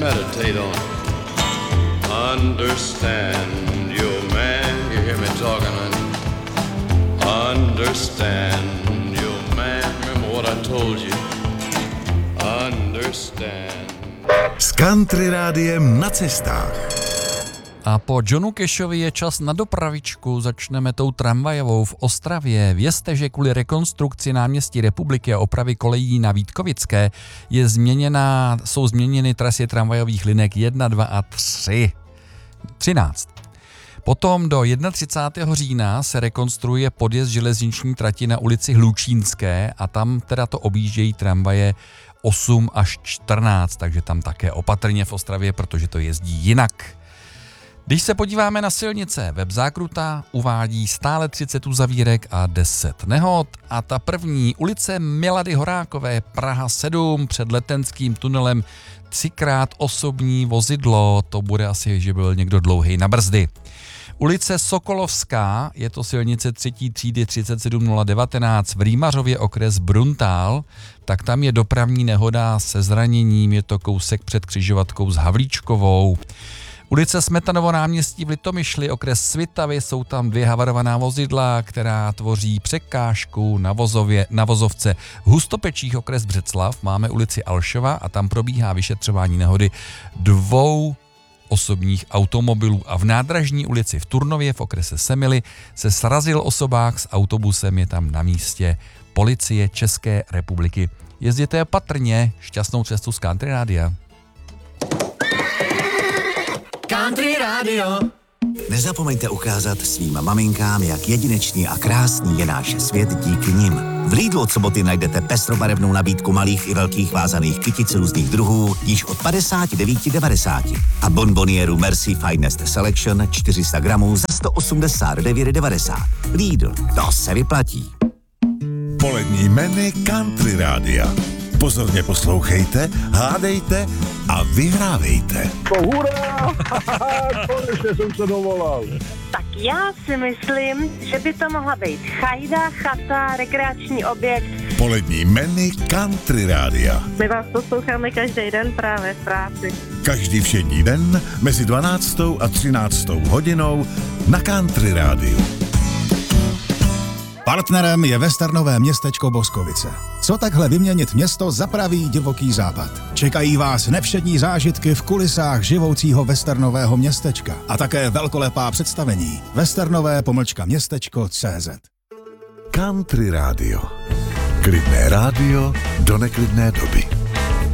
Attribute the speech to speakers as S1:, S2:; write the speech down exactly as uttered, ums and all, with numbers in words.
S1: meditate on it. Understand your man, you hear me talking, honey. Understand your man, remember what I told you. Understand.
S2: S Country Rádiem na cestách.
S3: A po Johnu Cashovi je čas na dopravičku. Začneme tou tramvajovou v Ostravě. Vězte, že kvůli rekonstrukci náměstí Republiky a opravy kolejí na Vítkovické je změněná, jsou změněny trasy tramvajových linek jedna, dva a tři. třináct. Potom do třicátého prvního října se rekonstruuje podjezd železniční trati na ulici Hlučínské a tam teda to objíždějí tramvaje osm až čtrnáct, takže tam také opatrně v Ostravě, protože to jezdí jinak. Když se podíváme na silnice, web Zákruta uvádí stále třicet uzavírek a deset nehod a ta první ulice Milady Horákové, Praha sedm, před Letenským tunelem třikrát osobní vozidlo, to bude asi, že byl někdo dlouhý na brzdy. Ulice Sokolovská, je to silnice třetí třídy třicet sedm nula devatenáct v Rýmařově, okres Bruntál, tak tam je dopravní nehoda se zraněním, je to kousek před křižovatkou s Havlíčkovou. Ulice Smetanovo náměstí v Litomyšli, okres Svitavy, jsou tam dvě havarovaná vozidla, která tvoří překážku na, vozově, na vozovce. V Hustopečích, okres Břeclav, máme ulici Alšova a tam probíhá vyšetřování nehody dvou osobních automobilů a v Nádražní ulici v Turnově v okrese Semily se srazil osobák s autobusem, je tam na místě policie České republiky. Jezděte patrně, šťastnou cestu z Country Rádia.
S4: Country Radio.
S5: Nezapomeňte ukázat svým maminkám, jak jedinečný a krásný je náš svět díky nim. V Lidlu od soboty najdete pestrobarevnou nabídku malých i velkých vázaných kytic různých druhů již od padesát devět devadesát a bonbonieru Merci Finest Selection čtyři sta gramů za sto osmdesát devět devadesát. Lidl, to se vyplatí.
S2: Polední menu Country Rádia. Pozorně poslouchejte, hádejte a vyhrávejte.
S6: To hurá! Konečně jsem se dovolal.
S7: Tak já si myslím, že by to mohla být chajda, chata, rekreační objekt.
S2: Polední menu Country Rádia.
S7: My vás posloucháme každý den právě v práci.
S2: Každý všední den mezi dvanáctou a třináctou hodinou na Country Rádiu.
S8: Partnerem je westernové městečko Boskovice. Co takhle vyměnit město za pravý divoký západ? Čekají vás nevšední zážitky v kulisách živoucího westernového městečka a také velkolepá představení westernové pomlčka městečko tečka cé zet.
S2: Country Rádio. Klidné rádio do neklidné doby.